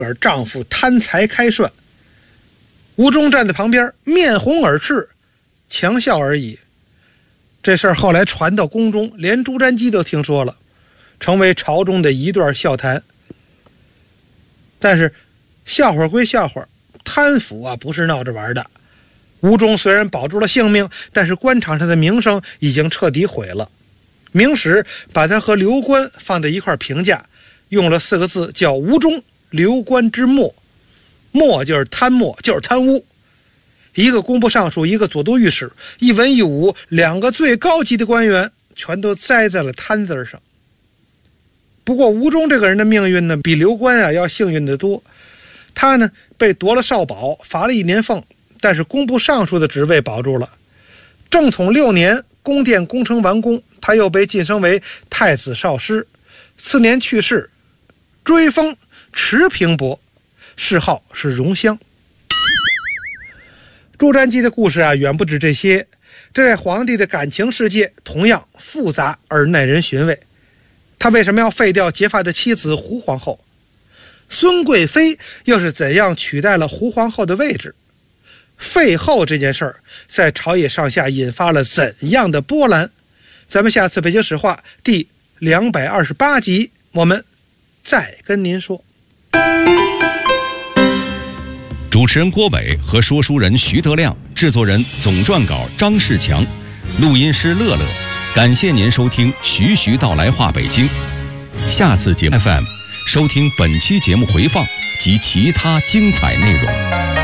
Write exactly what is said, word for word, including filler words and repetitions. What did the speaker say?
而丈夫贪财开涮。吴忠站在旁边，面红耳赤，强笑而已。这事儿后来传到宫中，连朱瞻基都听说了，成为朝中的一段笑谈。但是笑话归笑话，贪腐啊不是闹着玩的。吴忠虽然保住了性命，但是官场上的名声已经彻底毁了。明史把他和刘关放在一块评价，用了四个字，叫吴忠刘关之末。末就是贪墨，就是贪污。一个工部尚书，一个左都御史，一文一武，两个最高级的官员全都栽在了贪字上。不过吴忠这个人的命运呢，比刘关啊要幸运得多。他呢被夺了少保，罚了一年俸，但是工部尚书的职位保住了。正统六年，宫殿工程完工，他又被晋升为太子少师，次年去世，追封持平伯，谥号是荣襄。朱瞻基的故事啊，远不止这些。这位皇帝的感情世界同样复杂而耐人寻味。他为什么要废掉结发的妻子胡皇后？孙贵妃又是怎样取代了胡皇后的位置？废后这件事儿在朝野上下引发了怎样的波澜？咱们下次北京史话第两百二十八集我们再跟您说。 主持人郭伟和说书人徐德亮，制作人总撰稿张世强，录音师乐乐。感谢您收听徐徐道来话北京。下次节目 F M 收听本期节目回放及其他精彩内容。